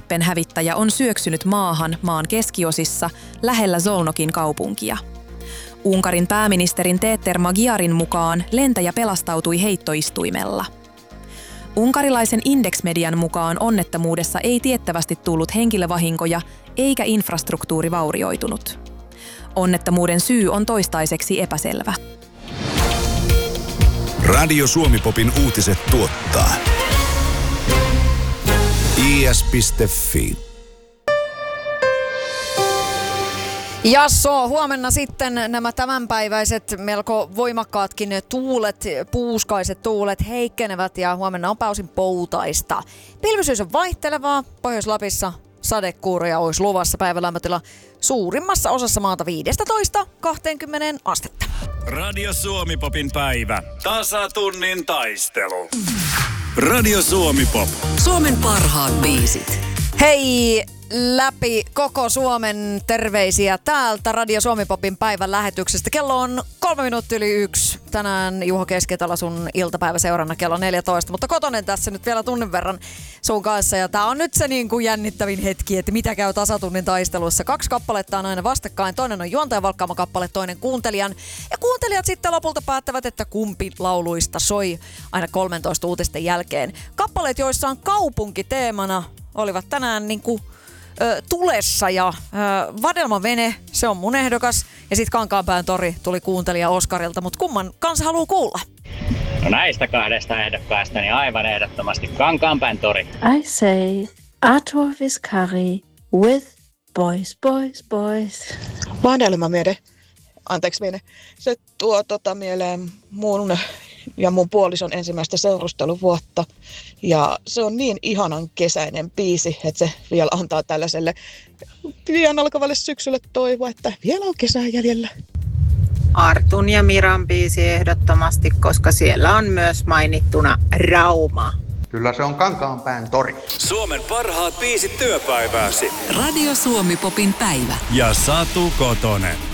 Gripen-hävittäjä on syöksynyt maahan maan keskiosissa lähellä Zolnokin kaupunkia. Unkarin pääministerin Péter Magyarin mukaan lentäjä pelastautui heittoistuimella. Unkarilaisen Index-median mukaan onnettomuudessa ei tiettävästi tullut henkilövahinkoja eikä infrastruktuuri vaurioitunut. Onnettomuuden syy on toistaiseksi epäselvä. Radio Suomi-popin uutiset tuottaa is.fi. Jasso, huomenna sitten nämä tämänpäiväiset melko voimakkaatkin tuulet, puuskaiset tuulet heikkenevät ja huomenna on pääosin poutaista. Pilvisyys on vaihtelevaa, Pohjois-Lapissa sadekuuroja olisi luvassa, päivälämpötila suurimmassa osassa maata 15-20 astetta. Radio Suomi-popin päivä. Tasatunnin taistelu. Radio Suomi-pop. Suomen parhaat biisit. Hei! Läpi koko Suomen terveisiä täältä Radio Suomi-popin päivän lähetyksestä. Kello on 1:03. Tänään Juho Keskitalo sun iltapäiväseurana kello 14. Mutta Kotonen tässä nyt vielä tunnin verran sun kanssa. Ja tää on nyt se niin kuin jännittävin hetki, että mitä käy tasatunnin taistelussa. 2 kappaletta on aina vastakkain. Toinen on juontajan valkkaama kappale, toinen kuuntelijan. Ja kuuntelijat sitten lopulta päättävät, että kumpi lauluista soi aina 13 uutisten jälkeen. Kappaleet, joissa on kaupunki teemana, olivat tänään niin kuin tulessa ja Vadelman vene, se on mun ehdokas. Ja sit Kankaanpään tori tuli kuuntelija Oskarilta, mutta kumman kansa haluaa kuulla? No näistä 2 ehdokkaasta niin aivan ehdottomasti Kankaanpään tori. I say Arthur Viskari with Boys, Boys, Boys. Vadelman vene, se tuo mieleen mun ja mun puolison ensimmäistä seurusteluvuotta. Ja se on niin ihanan kesäinen biisi, että se vielä antaa tällaiselle pian alkavalle syksylle toivoa, että vielä on kesää jäljellä. Artun ja Miran biisi ehdottomasti, koska siellä on myös mainittuna Rauma. Kyllä se on Kankaanpään tori. Suomen parhaat biisit työpäivääsi. Radio Suomi-popin päivä. Ja Satu Kotonen.